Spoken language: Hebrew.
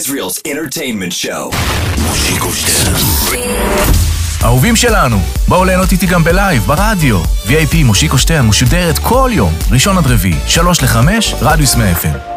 Israel's entertainment show. מושיקו שטרן. אהובים שלנו, בואו ליהנות איתי גם בלייב, ברדיו. VIP מושיקו שטרן משודרת כל יום, ראשון עד רביעי, 3 ל-5, רדיוס 100 FM.